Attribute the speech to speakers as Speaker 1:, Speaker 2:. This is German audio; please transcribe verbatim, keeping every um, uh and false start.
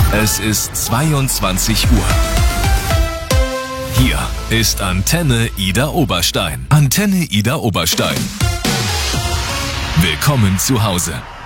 Speaker 1: Es ist zweiundzwanzig Uhr. Hier ist Antenne Ida Oberstein. Antenne Ida Oberstein. Willkommen zu Hause.